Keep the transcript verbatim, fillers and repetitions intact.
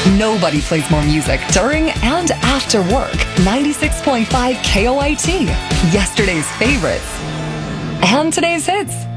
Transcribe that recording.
Nobody plays more music during and after work. ninety-six point five K O I T. Yesterday's favorites and today's hits.